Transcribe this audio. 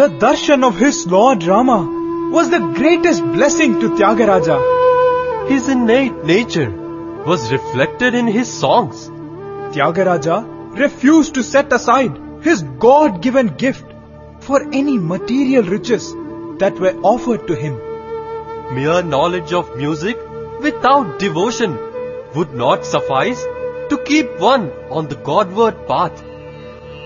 The darshan of his Lord Rama was the greatest blessing to Tyagaraja. His innate nature was reflected in his songs. Tyagaraja refused to set aside his God-given gift for any material riches that were offered to him. Mere knowledge of music without devotion would not suffice to keep one on the Godward path.